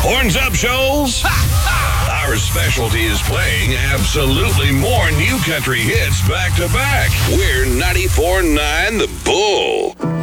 Horns up, Shoals. Our specialty is playing absolutely more new country hits back to back. We're 94.9 The Bull.